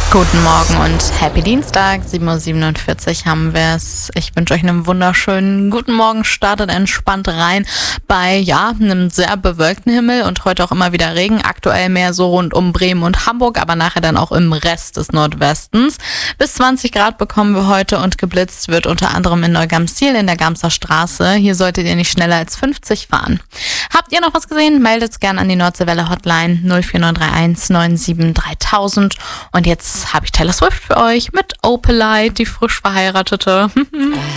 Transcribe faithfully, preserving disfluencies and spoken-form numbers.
Guten Morgen und Happy Dienstag, sieben Uhr siebenundvierzig haben wir es. Ich wünsche euch einen wunderschönen guten Morgen, startet entspannt rein bei, ja, einem sehr bewölkten Himmel und heute auch immer wieder Regen, aktuell mehr so rund um Bremen und Hamburg, aber nachher dann auch im Rest des Nordwestens. Bis zwanzig Grad bekommen wir heute und geblitzt wird unter anderem in Neugamstil in der Gamser Straße. Hier solltet ihr nicht schneller als fünfzig fahren. Habt ihr noch was gesehen? Meldet gerne an die Nordseewelle Hotline null vier neun drei eins neun sieben dreitausend und jetzt habe ich Taylor Swift für euch mit Opalite, die frisch verheiratete.